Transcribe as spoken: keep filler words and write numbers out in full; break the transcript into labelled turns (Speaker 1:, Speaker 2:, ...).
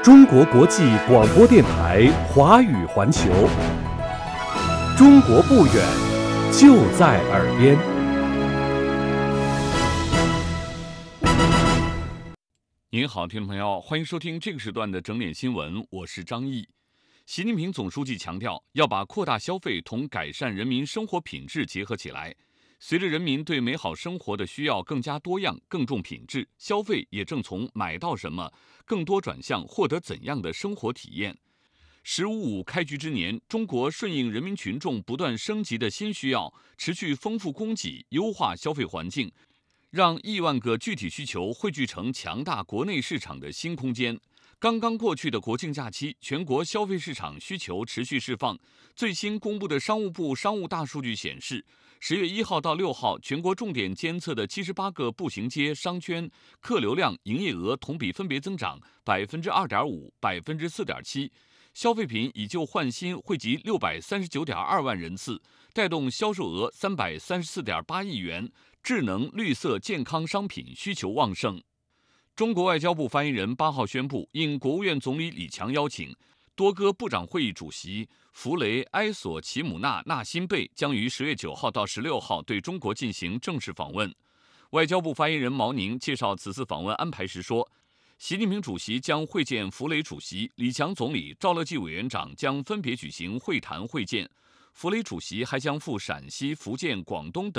Speaker 1: 中国国际广播电台华语环球，中国不远，就在耳边。
Speaker 2: 您好，听众朋友，欢迎收听这个时段的整点新闻，我是张毅。习近平总书记强调，要把扩大消费同改善人民生活品质结合起来。随着人民对美好生活的需要更加多样、更重品质，消费也正从买到什么更多转向获得怎样的生活体验。十五五开局之年，中国顺应人民群众不断升级的新需要，持续丰富供给，优化消费环境，让亿万个具体需求汇聚成强大国内市场的新空间。刚刚过去的国庆假期，全国消费市场需求持续释放。最新公布的商务部商务大数据显示，十月一号到六号，全国重点监测的七十八个步行街、商圈客流量、营业额同比分别增长百分之二点五、百分之四点七。消费品以旧换新惠及六百三十九点二万人次，带动销售额三百三十四点八亿元。智能、绿色、健康商品需求旺盛。中国外交部发言人八号宣布，应国务院总理李强邀请，多哥部长会议主席弗雷埃索齐姆纳纳辛贝将于十月九号到十六号对中国进行正式访问。外交部发言人毛宁介绍此次访问安排时说，习近平主席将会见弗雷主席，李强总理、赵乐际委员长将分别举行会谈会见。弗雷主席还将赴陕西、福建、广东等